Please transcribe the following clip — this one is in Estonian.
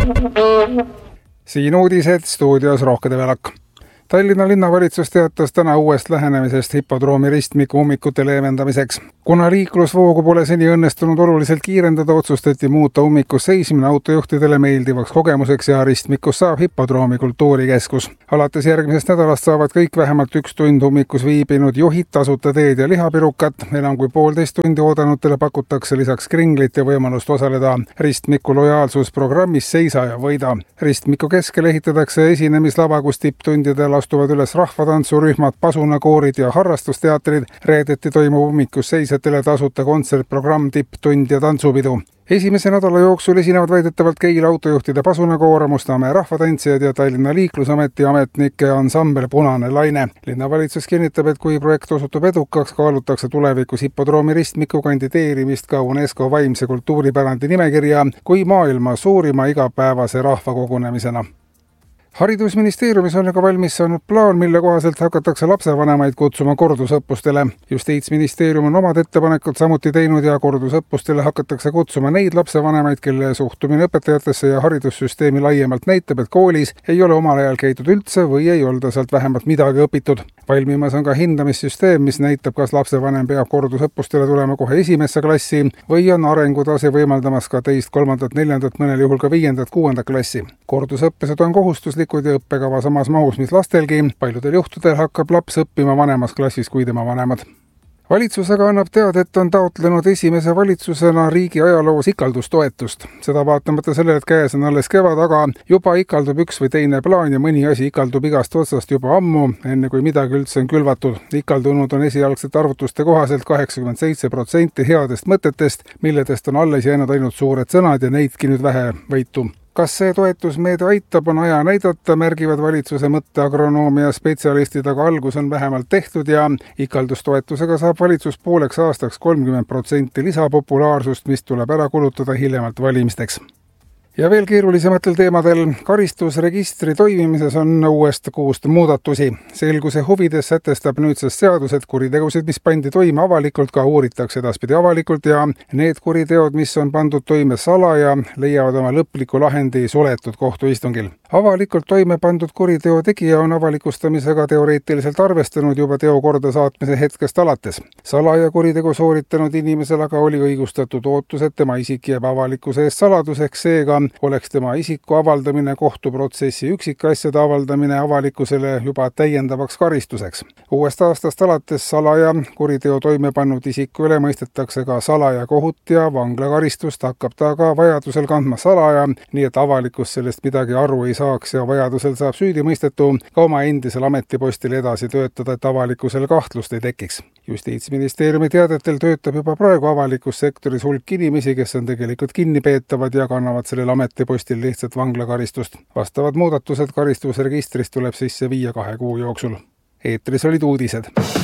Siin uudised, stuudios Rohke Develak. Tallinna linnavalitsus teatas täna uuest lähenemisest hipodroomi ristmiku ummikute leevendamiseks. Kuna liiklusvoogu pole seni õnnestunud oluliselt kiirendada, otsustati muuta ummikus seismine autojuhtidele meeldivaks kogemuseks ja ristmikus saab hipodroomi kultuurikeskus. Alates järgmisest nädalast saavad kõik vähemalt 1 tund ummikus viibinud juhid tasuta teed ja lihapirukat. Enam kui 1,5 tundi oodanutele pakutakse lisaks kringlit ja võimalust osaleda ristmiku lojaalsusprogrammis Seisa ja võida. Ristmiku keskel ehitatakse esinemislava, kus tipptundidel astuvad üles rahvatantsurühmad, pasunakoorid ja harrastusteatrid. Reedeti toimub ummikus seisjatele tasuta kontsertprogramm, tipptund ja tantsupidu. Esimese nädala jooksul esinevad väidetavalt Keila autojuhtide pasunakoor, Mustamäe rahvatantsijad ja Tallinna liiklusameti ametnike ansambel Punane Laine. Linnavalitsus kinnitab, et kui projekt osutub edukaks, kaalutakse tulevikus hipodroomi ristmiku kandideerimist ka UNESCO vaimse kultuuripärandi nimekirja kui maailma suurima igapäevase rahvakogunemisena. Haridusministeeriumis on aga valmis saanud plaan, mille kohaselt hakatakse lapsevanemaid kutsuma kordusõppustele. Justiitsministeerium on omad ettepanekud samuti teinud ja kordusõppustele hakatakse kutsuma neid lapsevanemaid, kelle suhtumine õpetajatesse ja haridussüsteemi laiemalt näitab, et koolis ei ole omal ajal käidud üldse või ei olda sealt vähemalt midagi õpitud. Valmimas on ka hindamissüsteem, mis näitab, kas lapsevanem peab kordusõppustele tulema kohe 1. klassi või on arengutase võimaldamas ka 2., 3., 4., mõnel juhul ka 5., 6. klassi. Kordusõppused on kohustuslikud ja õppekava samas mahus, mis lastelgi. Paljudel juhtudel hakkab laps õppima vanemas klassis kui tema vanemad. Valitsus aga annab teada, et on taotlenud esimese valitsusena riigi ajaloos ikaldustoetust. Seda vaatamata sellele, et käes on alles kevad, aga juba ikaldub üks või teine plaan ja mõni asi ikaldub igast otsast juba ammu, enne kui midagi üldse on külvatud. Ikaldunud on esialgsete arvutuste kohaselt 87% headest mõtetest, milledest on alles jäänud ainult suured sõnad ja neidki nüüd vähe võitu. Kas see toetusmeede aitab, on aja näidata, märgivad valitsuse mõtteagronoomia spetsialistid, aga algus on vähemalt tehtud ja ikaldustoetusega saab valitsus pooleks aastaks 30% lisapopulaarsust, mis tuleb ära kulutada hiljemalt valimisteks. Ja veel keerulisematel teemadel. Karistusregistri toimimises on uuest kuust muudatusi. Selguse huvides sätestab nüüdsest seadus, et kuritegusid, mis pandi toime avalikult, ka uuritakse edaspidi avalikult ja need kuriteod, mis on pandud toime salaja, leiavad oma lõpliku lahendi suletud kohtuistungil. Avalikult toime pandud kuriteo tegija on avalikustamisega teoreetiliselt arvestanud juba teokorda saatmise hetkest alates. Salaja kuritegu sooritanud inimesel aga oli õigustatud ootus, et tema isik jääb avalikkuse eest saladuseks, seega oleks tema isiku avaldamine, kohtuprotsessi üksikasjade avaldamine avalikkusele juba täiendavaks karistuseks. Uuest aastast alates salaja kuriteo toime pannud isiku üle mõistetakse ka salaja kohut ja vanglakaristust hakkab ta ka vajadusel kandma salaja, nii et avalikkus sellest midagi aru ei saaks ja vajadusel saab süüdimõistetu ka oma endisel ametipostil edasi töötada, et avalikkusel kahtlust ei tekiks. Justiitsministeeriumi teadetel töötab juba praegu avalikus sektoris hulk inimesi, kes on tegelikult kinnipeetavad ja kannavad sellel ametipostil lihtsalt vanglakaristust. Vastavad muudatused karistusregistrist tuleb sisse viia 2 kuu jooksul. Eetris olid uudised.